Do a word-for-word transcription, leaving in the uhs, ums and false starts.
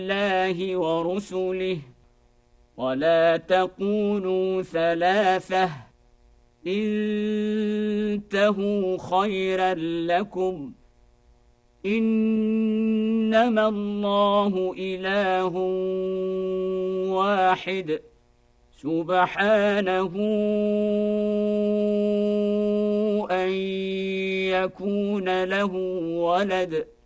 الله ورسله ولا تقولوا ثلاثة انتهوا خيرا لكم إنما الله إله واحد سبحانه أن يكون له ولد